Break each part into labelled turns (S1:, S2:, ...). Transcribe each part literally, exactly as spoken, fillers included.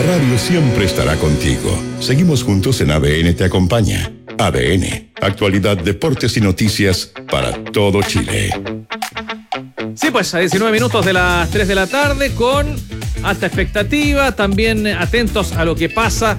S1: La radio siempre estará contigo. Seguimos juntos en A D N Te Acompaña. A D N, actualidad, deportes y noticias para todo Chile.
S2: Sí, pues a diecinueve minutos de las tres de la tarde, con alta expectativa, también atentos a lo que pasa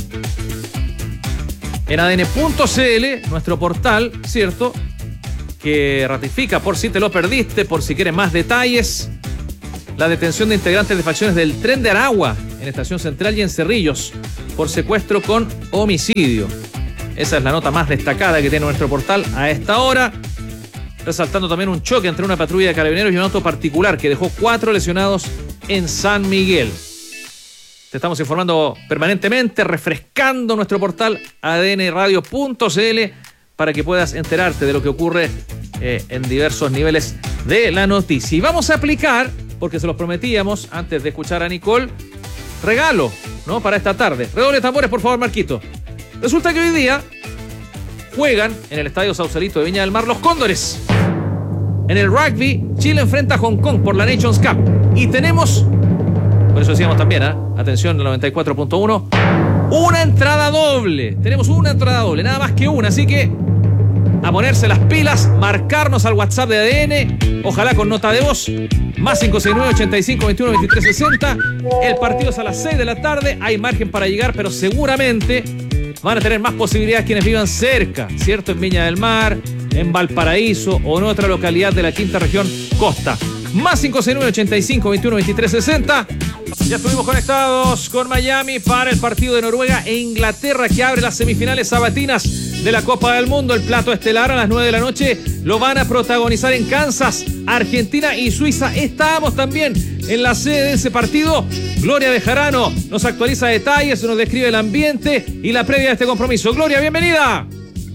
S2: en A D N punto C L, nuestro portal, ¿cierto?, que ratifica, por si te lo perdiste, por si quieres más detalles, la detención de integrantes de facciones del Tren de Aragua en Estación Central y en Cerrillos por secuestro con homicidio. Esa es la nota más destacada que tiene nuestro portal a esta hora, resaltando también un choque entre una patrulla de carabineros y un auto particular que dejó cuatro lesionados en San Miguel. Te estamos informando permanentemente, refrescando nuestro portal A D N radio punto C L para que puedas enterarte de lo que ocurre eh, en diversos niveles de la noticia. Y vamos a aplicar, porque se los prometíamos antes de escuchar a Nicole, regalo, ¿no?, para esta tarde. Redoble de tambores, por favor, Marquito. Resulta que hoy día juegan en el Estadio Sausalito de Viña del Mar los Cóndores. En el rugby, Chile enfrenta a Hong Kong por la Nations Cup. Y tenemos, por eso decíamos también, ¿eh?, atención, el noventa y cuatro punto uno, una entrada doble. Tenemos una entrada doble, nada más que una. Así que a ponerse las pilas, marcarnos al WhatsApp de A D N, ojalá con nota de voz, más cinco seis nueve, ochenta y cinco, veintiuno, veintitrés, sesenta. El partido es a las seis de la tarde, hay margen para llegar, pero seguramente van a tener más posibilidades quienes vivan cerca, ¿cierto?, en Viña del Mar, en Valparaíso o en otra localidad de la quinta región costa. Más cinco seis nueve, ochenta y cinco, veintiuno, veintitrés, sesenta. Ya estuvimos conectados con Miami para el partido de Noruega e Inglaterra, que abre las semifinales sabatinas de la Copa del Mundo. El plato estelar a las nueve de la noche lo van a protagonizar en Kansas, Argentina y Suiza. Estamos también en la sede de ese partido. Gloria Bejarano nos actualiza detalles, nos describe el ambiente y la previa de este compromiso. Gloria, bienvenida.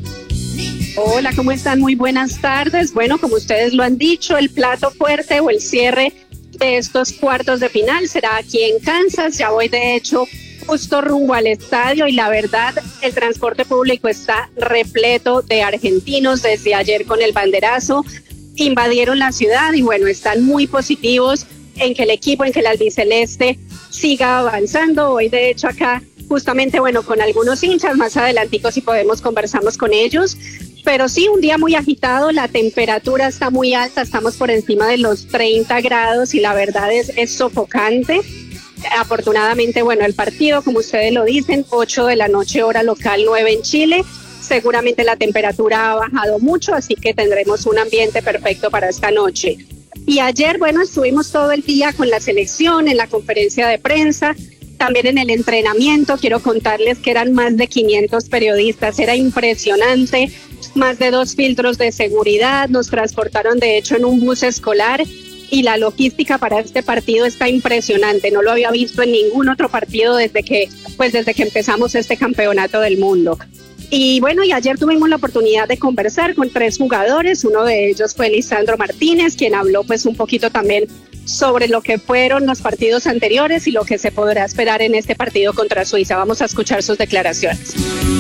S3: Hola, ¿cómo están? Muy buenas tardes. Bueno, como ustedes lo han dicho, el plato fuerte o el cierre de estos cuartos de final será aquí en Kansas. Ya voy, de hecho, justo rumbo al estadio y la verdad, el transporte público está repleto de argentinos desde ayer con el banderazo. Invadieron la ciudad y bueno, están muy positivos en que el equipo, en que el albiceleste siga avanzando. Hoy, de hecho, acá justamente, bueno, con algunos hinchas, más adelantico si podemos conversamos con ellos. Pero sí, un día muy agitado, la temperatura está muy alta, estamos por encima de los treinta grados y la verdad es, es sofocante. Afortunadamente, bueno, el partido, como ustedes lo dicen, ocho de la noche hora local, nueve en Chile. Seguramente la temperatura ha bajado mucho, así que tendremos un ambiente perfecto para esta noche. Y ayer, bueno, estuvimos todo el día con la selección, en la conferencia de prensa, también en el entrenamiento. Quiero contarles que eran más de quinientos periodistas, era impresionante. Más de dos filtros de seguridad, nos transportaron de hecho en un bus escolar y la logística para este partido está impresionante, no lo había visto en ningún otro partido desde que, pues desde que empezamos este campeonato del mundo. Y bueno, y ayer tuvimos la oportunidad de conversar con tres jugadores, uno de ellos fue Lisandro Martínez, quien habló pues un poquito también sobre lo que fueron los partidos anteriores y lo que se podrá esperar en este partido contra Suiza. Vamos a escuchar sus declaraciones.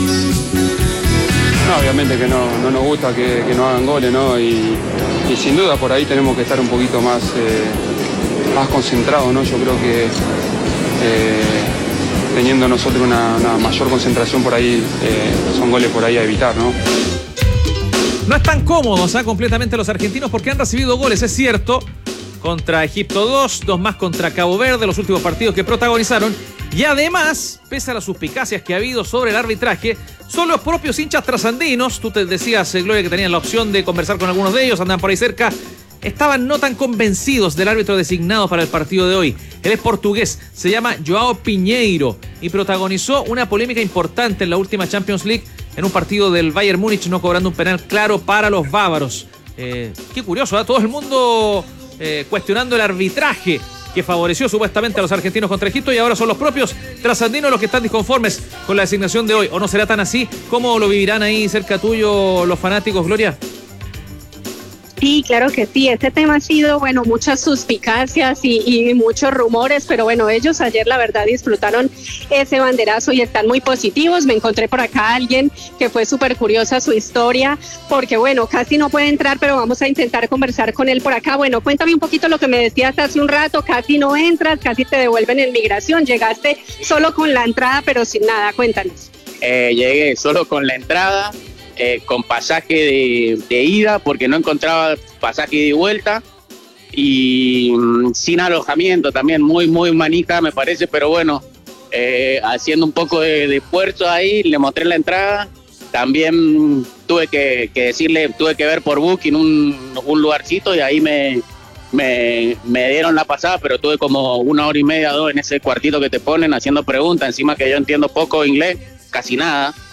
S4: No, obviamente que no, no nos gusta que, que no hagan goles, ¿no? Y, y sin duda por ahí tenemos que estar un poquito más, eh, más concentrados, ¿no? Yo creo que eh, teniendo nosotros una, una mayor concentración por ahí, eh, son goles por ahí a evitar, ¿no?
S2: No están cómodos, ¿eh?, completamente los argentinos porque han recibido goles, es cierto, contra Egipto dos, dos más contra Cabo Verde, los últimos partidos que protagonizaron. Y además, pese a las suspicacias que ha habido sobre el arbitraje, son los propios hinchas trasandinos. Tú te decías, Gloria, que tenían la opción de conversar con algunos de ellos, andaban por ahí cerca. Estaban no tan convencidos del árbitro designado para el partido de hoy. Él es portugués, se llama Joao Pinheiro y protagonizó una polémica importante en la última Champions League en un partido del Bayern Múnich, no cobrando un penal claro para los bávaros. Eh, qué curioso, ¿eh? Todo el mundo eh, cuestionando el arbitraje que favoreció supuestamente a los argentinos contra Egipto y ahora son los propios trasandinos los que están disconformes con la designación de hoy. ¿O no será tan así? ¿Cómo lo vivirán ahí cerca tuyo los fanáticos, Gloria?
S3: Sí, claro que sí. Este tema ha sido, bueno, muchas suspicacias y, y muchos rumores, pero bueno, ellos ayer la verdad disfrutaron ese banderazo y están muy positivos. Me encontré por acá a alguien que fue súper curiosa su historia, porque bueno, casi no puede entrar, pero vamos a intentar conversar con él por acá. Bueno, cuéntame un poquito lo que me decías hace un rato, casi no entras, casi te devuelven en migración, llegaste solo con la entrada, pero sin nada, cuéntanos.
S5: Eh, llegué solo con la entrada. Eh, con pasaje de, de ida porque no encontraba pasaje de vuelta y mmm, sin alojamiento también, muy muy manija me parece, pero bueno, eh, haciendo un poco de, de esfuerzo ahí, le mostré la entrada, también tuve que, que decirle, tuve que ver por Booking un, un lugarcito y ahí me, me, me dieron la pasada, pero tuve como una hora y media, dos en ese cuartito que te ponen haciendo preguntas, encima que yo entiendo poco inglés, casi nada.